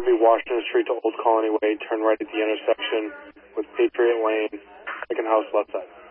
should be Washington Street to Old Colony Way. Turn right at the intersection with Patriot Lane. Second house left side.